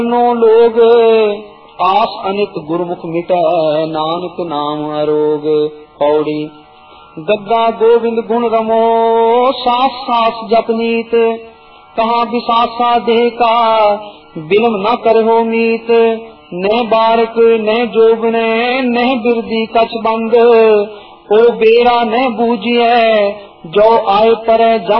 No लोग आस अनित गुरमुख मिटै, नानक नाम अरोग। पौड़ी। गद्दा गोविंद गुण रमो, सास सास जपनीत, कहाँ बिसासा देह का, बिलम न करहो मीत। न बारक न जोगने, न बिरदी कछ बंद, ओ बेरा न बूझिए, जो आए परे जम